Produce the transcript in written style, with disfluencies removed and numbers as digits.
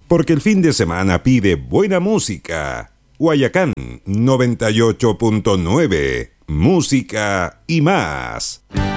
porque el fin de semana pide buena música. Guayacán 98.9, música y más.